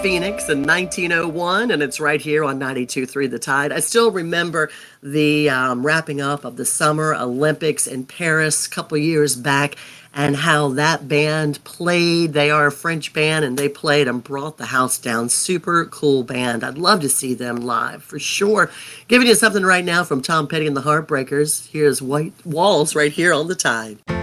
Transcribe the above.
Phoenix in 1901, and it's right here on 92.3 The Tide. I still remember the wrapping up of the Summer Olympics in Paris a couple years back, and how that band played. They are a French band, and they played and brought the house down. Super cool band. I'd love to see them live for sure. Giving you something right now from Tom Petty and the Heartbreakers. Here's White Walls right here on The Tide.